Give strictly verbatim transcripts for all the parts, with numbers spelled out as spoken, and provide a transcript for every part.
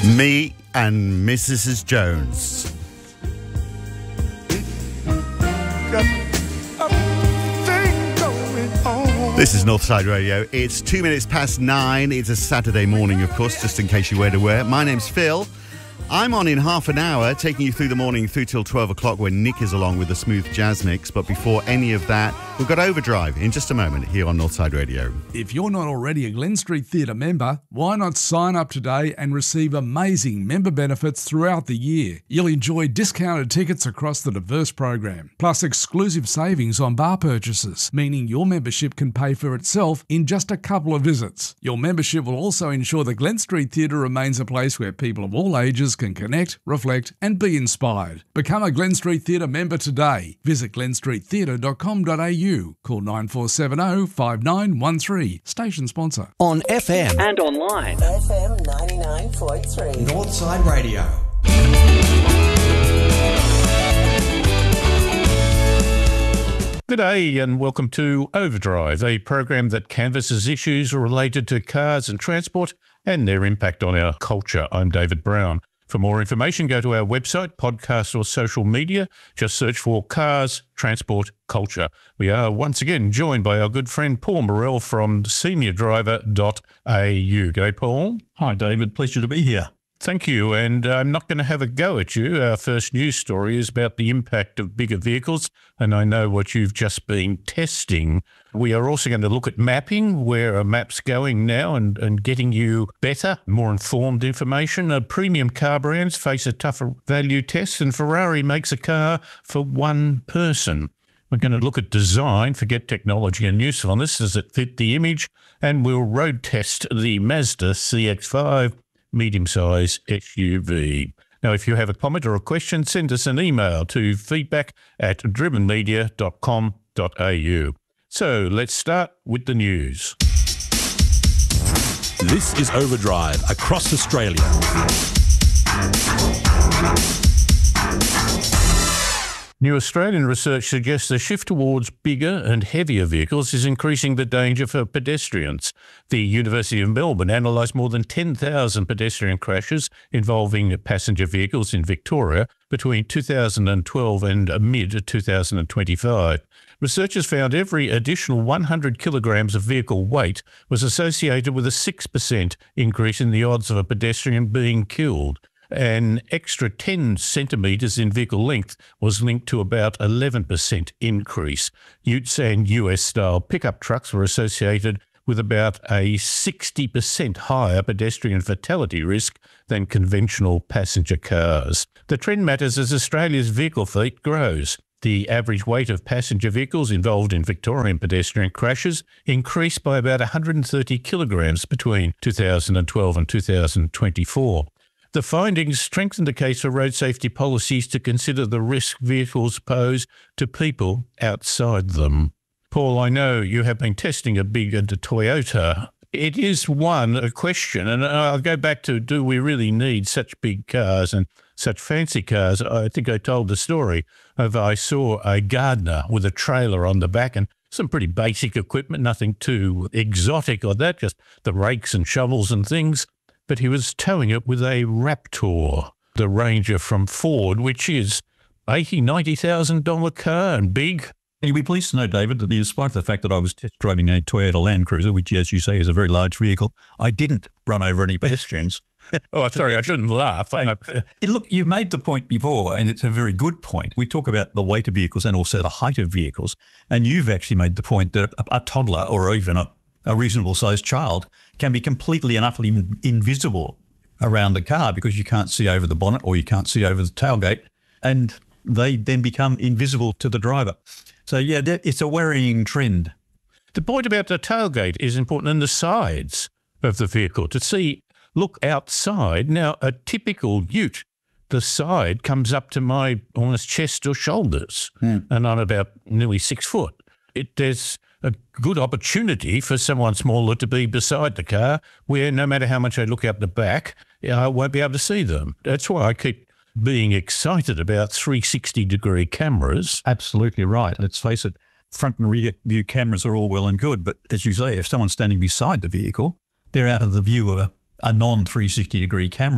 Me and Missus Jones. This is Northside Radio. It's two minutes past nine. It's a Saturday morning, of course, just in case you weren't aware. My name's Phil. I'm on in half an hour, taking you through the morning through till twelve o'clock when Nick is along with the smooth jazz mix. But before any of that, we've got Overdrive in just a moment here on Northside Radio. If you're not already a Glen Street Theatre member, why not sign up today and receive amazing member benefits throughout the year? You'll enjoy discounted tickets across the diverse program, plus exclusive savings on bar purchases, meaning your membership can pay for itself in just a couple of visits. Your membership will also ensure the Glen Street Theatre remains a place where people of all ages can connect, reflect and be inspired. Become a Glen Street Theatre member today. Visit glen street theatre dot com dot a u. Call nine four seven zero, five nine one three. Station sponsor. On F M. And online. F M ninety-nine point three. Northside Radio. G'day and welcome to Overdrive, a program that canvasses issues related to cars and transport and their impact on our culture. I'm David Brown. For more information, go to our website, podcast or social media. Just search for Cars, Transport, Culture. We are once again joined by our good friend Paul Morell from senior driver dot a u. G'day, Paul. Hi, David. Pleasure to be here. Thank you, and I'm not going to have a go at you. Our first news story is about the impact of bigger vehicles, and I know what you've just been testing. We are also going to look at mapping, where a map's going now, and, and getting you better, more informed information. Uh, premium car brands face a tougher value test, and Ferrari makes a car for one person. We're going to look at design, forget technology and usefulness. Does it fit the image? And we'll road test the Mazda C X five medium-size S U V. Now, if you have a comment or a question, send us an email to feedback at driven media dot com dot a u. So let's start with the news. This is Overdrive across Australia. New Australian research suggests the shift towards bigger and heavier vehicles is increasing the danger for pedestrians. The University of Melbourne analysed more than ten thousand pedestrian crashes involving passenger vehicles in Victoria between two thousand twelve and mid twenty twenty-five. Researchers found every additional one hundred kilograms of vehicle weight was associated with a six percent increase in the odds of a pedestrian being killed. An extra ten centimetres in vehicle length was linked to about eleven percent increase. Utes and U S-style pickup trucks were associated with about a sixty percent higher pedestrian fatality risk than conventional passenger cars. The trend matters as Australia's vehicle fleet grows. The average weight of passenger vehicles involved in Victorian pedestrian crashes increased by about one hundred thirty kilograms between two thousand twelve and two thousand twenty-four. The findings strengthen the case for road safety policies to consider the risk vehicles pose to people outside them. Paul, I know you have been testing a big Toyota. It is one, a question, and I'll go back to, do we really need such big cars and such fancy cars? I think I told the story of I saw a gardener with a trailer on the back and some pretty basic equipment, nothing too exotic or that, just the rakes and shovels and things. But he was towing it with a Raptor, the Ranger from Ford, which is eighty thousand dollars, ninety thousand dollars car and big. You'll be pleased to know, David, that despite the fact that I was test driving a Toyota Land Cruiser, which, as you say, is a very large vehicle, I didn't run over any pedestrians. Oh, sorry, I shouldn't laugh. Look, you've made the point before, and it's a very good point. We talk about the weight of vehicles and also the height of vehicles, and you've actually made the point that a, a toddler or even a a reasonable-sized child can be completely and utterly invisible around the car because you can't see over the bonnet or you can't see over the tailgate, and they then become invisible to the driver. So, yeah, it's a worrying trend. The point about the tailgate is important, and the sides of the vehicle. To see, look outside. Now, a typical ute, the side comes up to my almost chest or shoulders, mm. and I'm about nearly six foot. It, there's a good opportunity for someone smaller to be beside the car where no matter how much I look out the back, I won't be able to see them. That's why I keep being excited about three sixty degree cameras. Absolutely right. Let's face it, front and rear view cameras are all well and good, but as you say, if someone's standing beside the vehicle, they're out of the view of a, a non three sixty degree camera.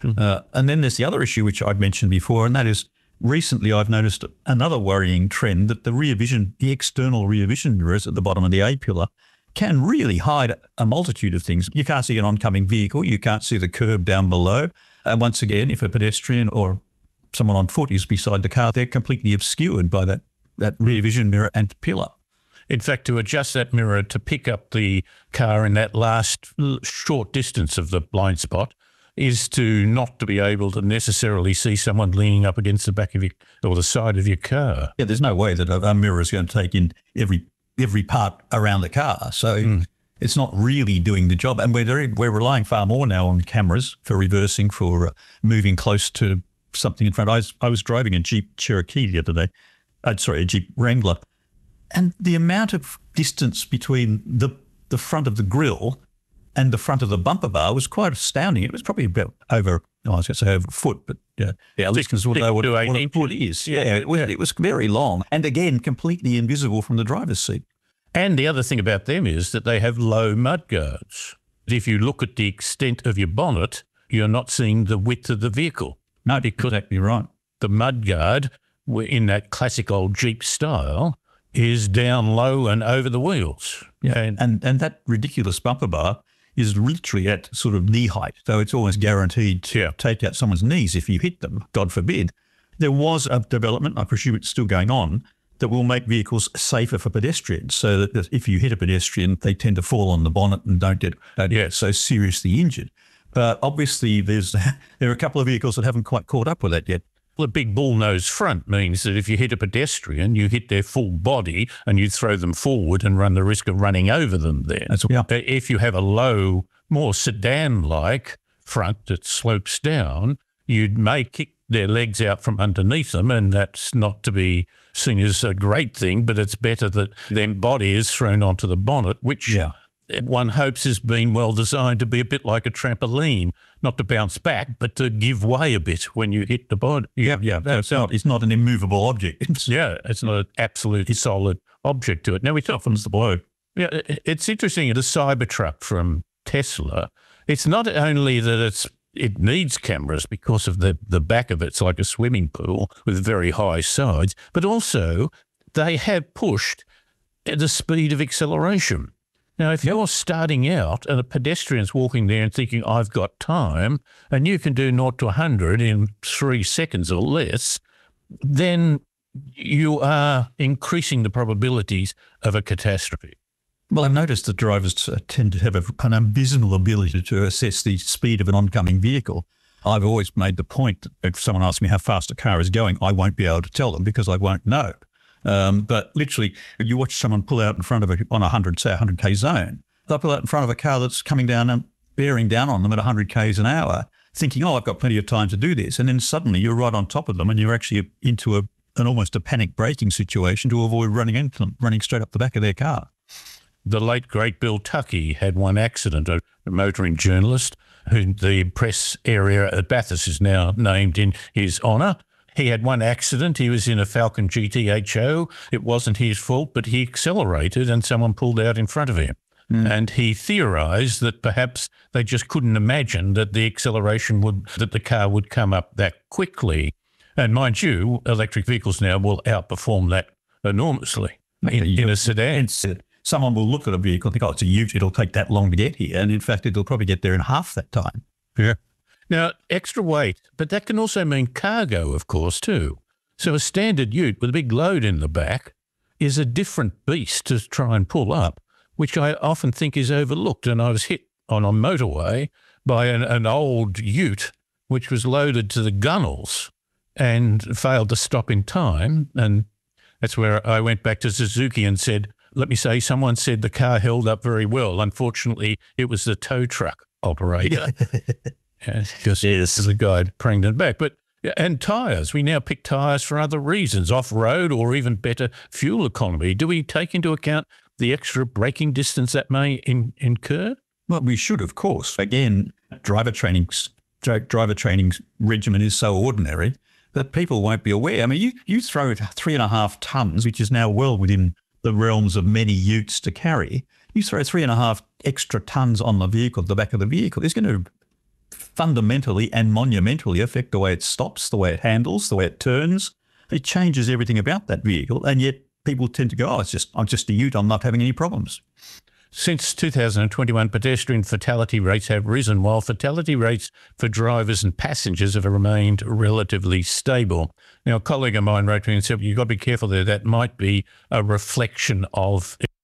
Mm. Uh, and then there's the other issue which I'd mentioned before, and that is recently I've noticed another worrying trend that the rear vision, the external rear vision mirrors at the bottom of the A-pillar can really hide a multitude of things. You can't see an oncoming vehicle. You can't see the curb down below. And once again, if a pedestrian or someone on foot is beside the car, they're completely obscured by that, that rear vision mirror and pillar. In fact, to adjust that mirror to pick up the car in that last short distance of the blind spot is to not to be able to necessarily see someone leaning up against the back of your or the side of your car. Yeah, there's no way that a, a mirror is going to take in every every part around the car. So mm. it's not really doing the job. And we're we're relying far more now on cameras for reversing, for uh, moving close to something in front. I was, I was driving a Jeep Cherokee the other day. Uh, sorry, a Jeep Wrangler. And the amount of distance between the, the front of the grille and the front of the bumper bar was quite astounding. It was probably about over, oh, I was going to say over a foot, but yeah, yeah listeners will know what, what a foot is. Yeah, it, it was very long and, again, completely invisible from the driver's seat. And the other thing about them is that they have low mudguards. If you look at the extent of your bonnet, you're not seeing the width of the vehicle. No, because exactly right. The mudguard, in that classic old Jeep style, is down low and over the wheels. Yeah, and, and and that ridiculous bumper bar is literally at sort of knee height, so it's almost guaranteed to yeah. take out someone's knees if you hit them, God forbid. There was a development, I presume it's still going on, that will make vehicles safer for pedestrians, so that if you hit a pedestrian, they tend to fall on the bonnet and don't get, don't yeah. get so seriously injured. But obviously there's there are a couple of vehicles that haven't quite caught up with that yet. The big bull-nosed front means that if you hit a pedestrian, you hit their full body and you throw them forward and run the risk of running over them there. That's, yeah. If you have a low, more sedan-like front that slopes down, you may kick their legs out from underneath them, and that's not to be seen as a great thing, but it's better that their body is thrown onto the bonnet, which yeah. one hopes has been well designed to be a bit like a trampoline, not to bounce back, but to give way a bit when you hit the body. Yeah, yeah. It's not, it's not an immovable object. It's, yeah, it's not an absolute solid object to it. Now, we softens the blow. Yeah, it's interesting. The Cybertruck from Tesla, it's not only that it's it needs cameras because of the, the back of it's like a swimming pool with very high sides, but also they have pushed the speed of acceleration. Now, if you're starting out and a pedestrian's walking there and thinking, I've got time, and you can do zero to one hundred in three seconds or less, then you are increasing the probabilities of a catastrophe. Well, I've noticed that drivers tend to have an abysmal ability to assess the speed of an oncoming vehicle. I've always made the point that if someone asks me how fast a car is going, I won't be able to tell them because I won't know. Um, but literally, you watch someone pull out in front of a, on a one hundred, say a one hundred k zone, they'll pull out in front of a car that's coming down and bearing down on them at one hundred k's an hour, thinking, oh, I've got plenty of time to do this. And then suddenly you're right on top of them and you're actually into a, an almost a panic braking situation to avoid running into them, running straight up the back of their car. The late, great Bill Tuckey had one accident, a motoring journalist who the press area at Bathurst is now named in his honour. He had one accident. He was in a Falcon G T H O. It wasn't his fault, but he accelerated and someone pulled out in front of him. Mm. And he theorised that perhaps they just couldn't imagine that the acceleration would, that the car would come up that quickly. And mind you, electric vehicles now will outperform that enormously in, in a sedan. Someone will look at a vehicle and think, oh, it's a ute, it'll take that long to get here. And in fact, it'll probably get there in half that time. Yeah. Now, extra weight, but that can also mean cargo, of course, too. So a standard ute with a big load in the back is a different beast to try and pull up, which I often think is overlooked. And I was hit on a motorway by an, an old ute which was loaded to the gunnels and failed to stop in time. And that's where I went back to Suzuki and said, let me say, someone said the car held up very well. Unfortunately, it was the tow truck operator. Yeah, just yes. as a guide pranged it back. But and tyres, we now pick tyres for other reasons, off-road or even better fuel economy. Do we take into account the extra braking distance that may in, incur? Well, we should, of course. Again, driver training, driver training regimen is so ordinary that people won't be aware. I mean, you, you throw three and a half tonnes, which is now well within the realms of many utes to carry. You throw three and a half extra tonnes on the vehicle, the back of the vehicle, it's going to fundamentally and monumentally affect the way it stops, the way it handles, the way it turns. It changes everything about that vehicle, and yet people tend to go, oh, it's just, I'm just a ute, I'm not having any problems. Since two thousand twenty-one, pedestrian fatality rates have risen, while fatality rates for drivers and passengers have remained relatively stable. Now, a colleague of mine wrote to me and said, you've got to be careful there. That might be a reflection of